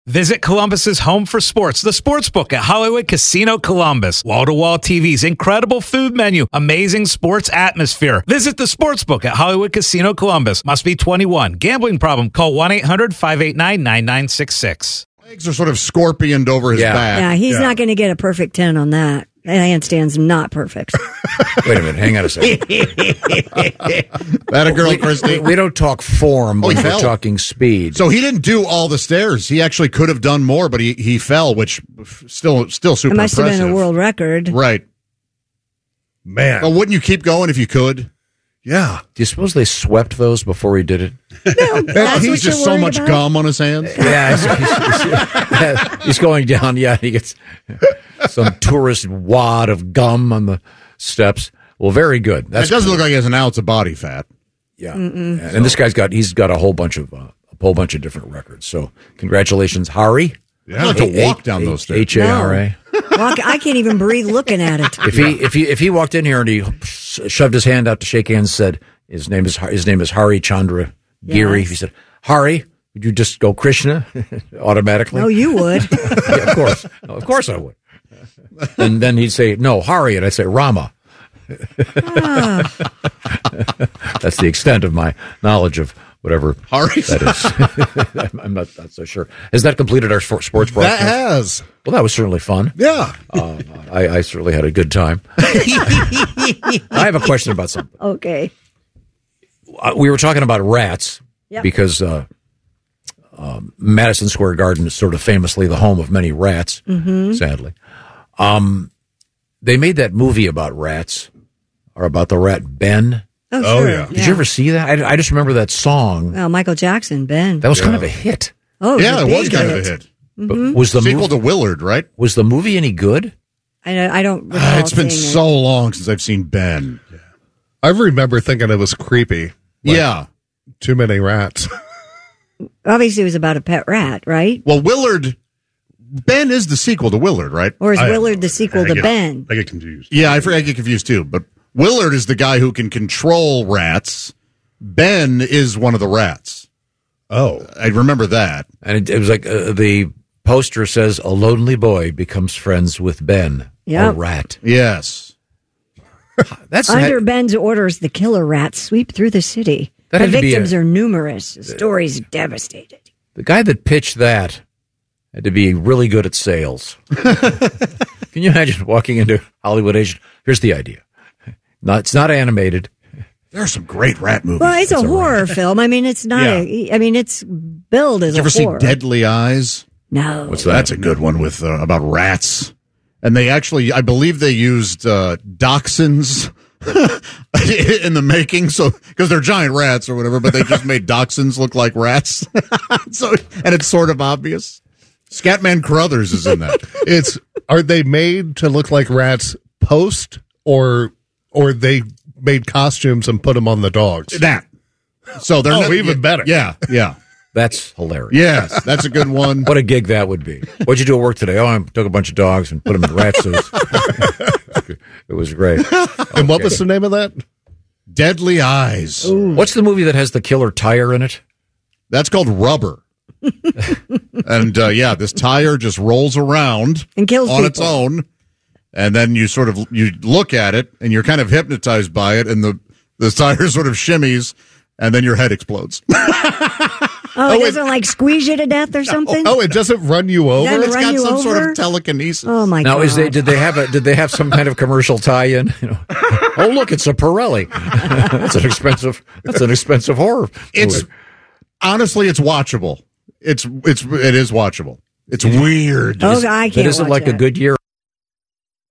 Visit Columbus's home for sports, the Sportsbook at Hollywood Casino Columbus. Wall-to-wall TVs, incredible food menu, amazing sports atmosphere. Visit the Sportsbook at Hollywood Casino Columbus. Must be 21. Gambling problem? Call 1-800-589-9966. Legs are sort of scorpioned over his back. Yeah, he's not going to get a perfect 10 on that. That handstand's not perfect. Wait a minute, hang on a second. That a girl, Christy? We don't talk form when he we're fell. talking speed. So he didn't do all the stairs. He actually could have done more, but he fell, which still super It must impressive. have been a world record. Right. Man. But wouldn't you keep going if you could? Yeah. Do you suppose they swept those before he did it? No, that's He's what just you're so worried much about? gum on his hands. Yeah, he's going down. Yeah, he gets some tourist wad of gum on the steps. Well, very good. It doesn't look like he has an ounce of body fat. Yeah, and this guy's got a whole bunch of different records. So congratulations, Hari. Yeah, I'd like to walk down those stairs. H-A-R-A. I can't even breathe looking at it. If he walked in here and he shoved his hand out to shake hands, said his name is Hari Chandra Giri. Yes. He said, Hari, would you just go Krishna automatically? No, you would. Yeah, of course. No, of course I would. And then he'd say, no, Hari, and I'd say Rama. That's the extent of my knowledge of whatever Hari that is. I'm not so sure. Has that completed our sports broadcast? That has. Well, that was certainly fun. Yeah. I certainly had a good time. I have a question about something. Okay. We were talking about rats because Madison Square Garden is sort of famously the home of many rats, sadly. They made that movie about rats, or about the rat Ben. Oh, sure. yeah. Did you ever see that? I just remember that song. Well, Michael Jackson, Ben. That was kind of a hit. Oh, Yeah, it it was big kind of a hit. But was the Sequel movie, to Willard, right? was the movie any good? I don't recall It's been seeing so long since I've seen Ben. I remember thinking it was creepy. Yeah. Too many rats. it. Obviously, it was about a pet rat, right? Well, Ben is the sequel to Willard, right? Or is I- Willard the sequel to Ben? I get confused. Yeah, I get confused too. But Willard is the guy who can control rats. Ben is one of the rats. Oh. I remember that. And it was like the poster says, a lonely boy becomes friends with Ben, a Yep. rat. Yes. That's Under Ben's orders, the killer rats sweep through the city. That The had to be victims are numerous. The story's devastated. the guy that pitched that had to be really good at sales. Can you imagine walking into Hollywood Asian? Here's the idea. It's not animated. There are some great rat movies. Well, it's a horror film. I mean, it's not. Yeah. It's billed as Did you a ever horror. see Deadly Eyes? No. What's that? That's a good one with about rats. And they actually, I believe they used dachshunds in the making, so because they're giant rats or whatever, but they just made dachshunds look like rats. And it's sort of obvious. Scatman Crothers is in that. Are they made to look like rats post, or they made costumes and put them on the dogs? That. So they're not, even better. Yeah, yeah. That's hilarious. Yes, that's a good one. What a gig that would be. What'd you do at work today? Oh, I took a bunch of dogs and put them in rat suits. It was great. And what was the name of that? Deadly Eyes. What's the movie that has the killer tire in it? That's called Rubber. And this tire just rolls around And kills on people. its own, and then you look at it and you're kind of hypnotized by it, and the tire sort of shimmies, and then your head explodes. Oh, it doesn't like squeeze you to death or something? Oh, it doesn't run you over? Doesn't It's run got you some sort over? of telekinesis. Oh my Now, god! did they have some kind of commercial tie-in? You know, oh look, it's a Pirelli. That's an expensive horror. It's movie. honestly, it's watchable. It is watchable. It's weird. Oh, I can't. It isn't watch like a that. Goodyear